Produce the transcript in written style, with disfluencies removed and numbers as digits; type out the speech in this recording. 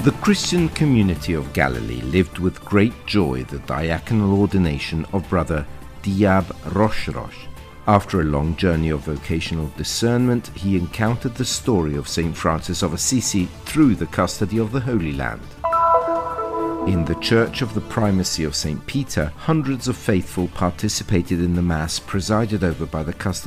The Christian community of Galilee lived with great joy the diaconal ordination of Brother Diab Rosh. After a long journey of vocational discernment, he encountered the story of St. Francis of Assisi through the custody of the Holy Land. In the Church of the Primacy of St. Peter, hundreds of faithful participated in the Mass presided over by the custody